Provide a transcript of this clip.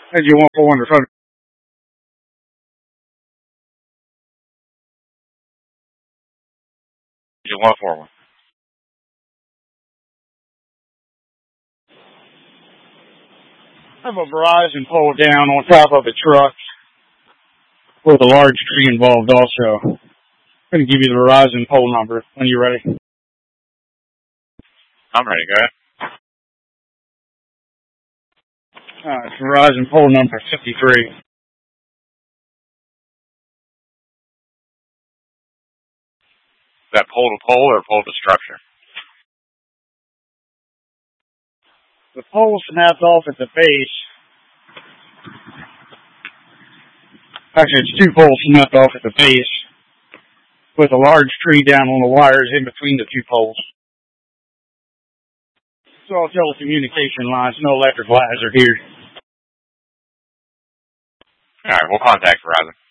And you want 400 photos. You want for one? I have a Verizon pole down on top of a truck with a large tree involved also. I'm going to give you the Verizon pole number when you're ready. I'm ready, go ahead. It's Verizon pole number 53. Is that pole to pole or pole to structure? The pole snapped off at the base. Actually, it's two poles snapped off at the base with a large tree down on the wires in between the two poles. It's all telecommunication lines. No electric lines are here. All right, we'll contact Verizon.